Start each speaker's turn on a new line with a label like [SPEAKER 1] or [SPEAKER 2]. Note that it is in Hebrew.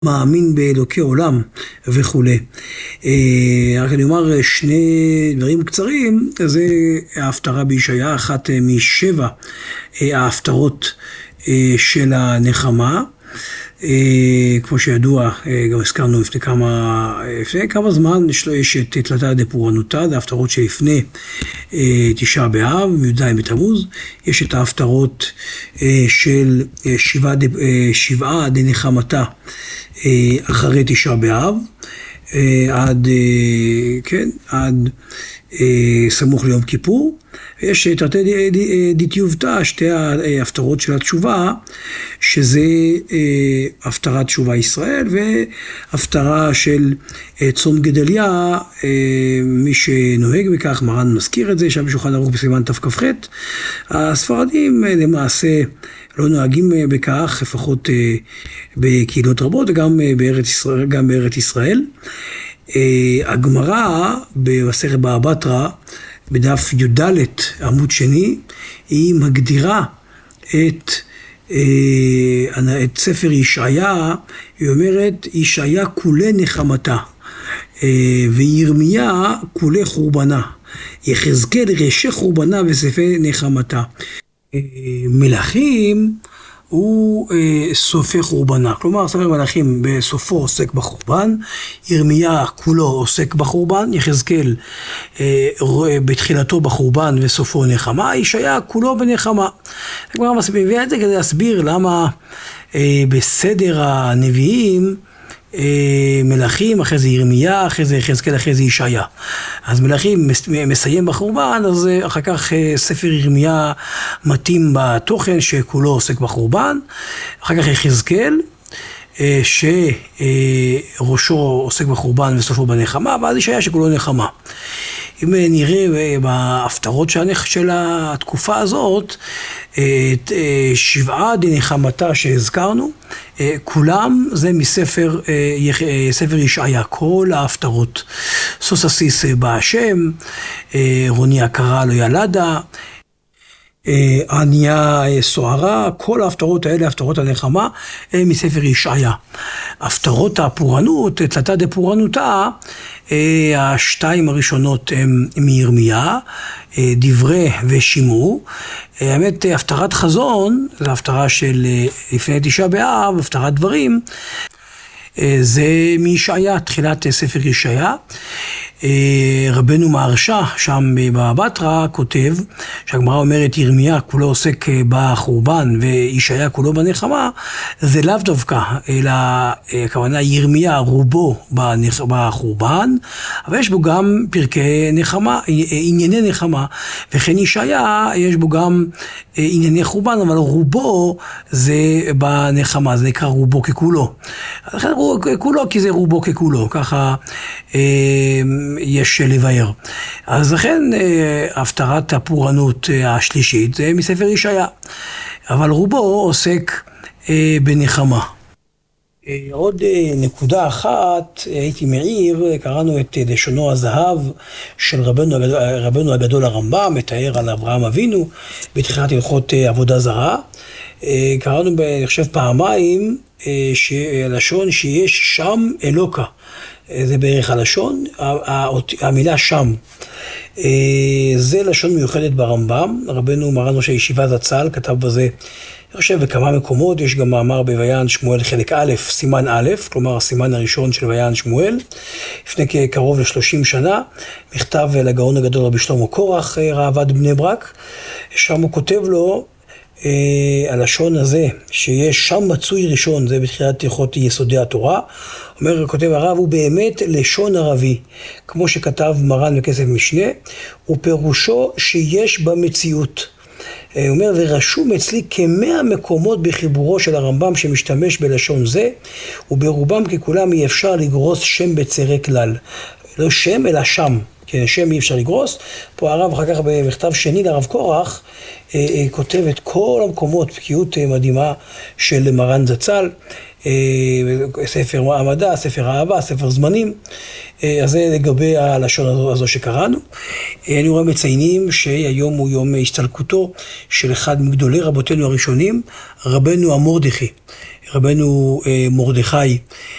[SPEAKER 1] מאמין באלוקי עולם וכו'. רק אני אומר שני דברים קצרים, זה ההפטרה בישעיה, אחת משבע ההפטרות של הנחמה. כמו שידוע, גם הזכרנו לפני כמה זמן, יש את תלתא דפורענותא, זה ההפטרות שלפני תשעה באב, י"ז בתמוז. יש את ההפטרות של שבעה דנחמתא אחרי תשעה באב, עד סמוך ליום כיפור. יש תרתי דתיובתא, שתי ההפטרות של התשובה, שזה הפטרת תשובה ישראל והפטרה של צום גדליה. מי שנוהג בכך, מרן מזכיר את זה שם בשולחן ערוך בסימן תכ"ח. הספרדים למעשה לא נוהגים בכך, לפחות בקהילות רבות, וגם בארץ ישראל. הגמרא במסכת בבא בתרא, בדף י"ד עמוד שני, היא מגדירה את ספר ישעיה. היא אומרת, ישעיה כולי נחמתה, וירמיה כולי חורבנה, יחזקאל ראשי חורבנה וספי נחמתה. מלכים הוא סופי חורבנה, כלומר ספר מלכים בסופו עוסק בחורבן, ירמיה כולו עוסק בחורבן, יחזקאל בתחילתו בחורבן וסופו נחמה, ישעיה כולו בנחמה. הגמרא מביאה את זה כדי להסביר למה בסדר הנביאים מלכים, אחרי זה ירמיה, אחרי זה יחזקאל, אחרי זה ישעיה. אז מלכים מסיים בחורבן, אז אחר כך ספר ירמיה מתאים בתוכן שכולו עוסק בחורבן, אחר כך יחזקאל שראשו עוסק בחורבן וסופו בנחמה, ואז ישעיה שכולו נחמה. אם נראה בהפטרות של התקופה הזאת, את שבעה דנחמתא שהזכרנו, כולם זה מספר ישעיה, כל ההפטרות. סוס עסיס בהשם, רוני עקרה לא ילדה, עניה סוערה, כל ההפטרות האלה, הפטרות הנחמה, הם מספר ישעיה. הפטרות הפורענות, תלתא דפורענותא, השתיים הראשונות הם מירמיה, דברי ושמעו. האמת, הפטרת חזון, זו הפטרה של לפני תשעה באב, הפטרת דברים, זה מישעיה, תחילת ספר ישעיה. רבנו מהרש"א שם בבבא בתרא כותב שהגמרא אומרת ירמיה כולו עוסק בחורבן וישעיה כולו בנחמה, זה לאו דווקא, אלא הכוונה ירמיה רובו בחורבן, אבל יש בו גם פרקי נחמה, ענייני נחמה, וכן ישעיה יש בו גם ענייני חורבן, אבל רובו זה בנחמה, זה נקרא רובו ככולו. לכן כולו כי זה רובו ככולו, ככה יש לבאר. אז לכן הפטרת הפורענות השלישית זה מספר ישעיה, אבל רובו עוסק בנחמה. עוד נקודה אחת הייתי מעיר, קראנו את לשונו הזהב של רבנו הגדול הרמב"ם, מתאר על אברהם אבינו בתחילת הלכות עבודה זרה. קראנו אני חושב פעמיים לשון שיש שם אלוקה, זה בערך הלשון, המילה שם. זה לשון מיוחדת ברמב"ם. רבנו מרן ראש הישיבה זצ"ל כתב בזה, אני חושב בכמה מקומות, יש גם מאמר בויען שמואל חלק א', סימן א', כלומר הסימן הראשון של ויען שמואל, לפני קרוב ל-30 שנה, מכתב לגאון הגדול רבי שלמה קורח, ראב"ד בני ברק. שם הוא כותב לו, הלשון הזה, שיש שם מצוי ראשון, זה בתחילת הלכות יסודי התורה, כותב הרב, הוא באמת לשון ערבי, כמו שכתב מרן בכסף משנה, ופירושו שיש במציאות. הוא אומר, ורשום אצלי כ100 מקומות בחיבורו של הרמב"ם שמשתמש בלשון זה, וברובם ככולם אי אפשר לגרוס שם בצרי כלל. לא שם, אלא שם. כן, שם אי אפשר לגרוס. פה הרב אחר כך במכתב שני לרב קורח, כותב את כל המקומות, בקיאות מדהימה של מרן זצ"ל, ספר מעמדה, ספר אהבה, ספר זמנים. אז זה לגבי הלשון הזו שקראנו. אני רואה מציינים שהיום הוא יום הסתלקותו של אחד מגדולי רבותינו הראשונים, רבנו המרדכי, רבנו מרדכי